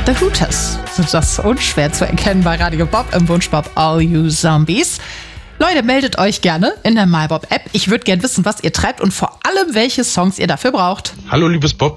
The Hooters sind das unschwer zu erkennen bei Radio Bob im Wunschbob All You Zombies. Leute, meldet euch gerne in der MyBob-App. Ich würde gerne wissen, was ihr treibt und vor allem, welche Songs ihr dafür braucht. Hallo liebes Bob,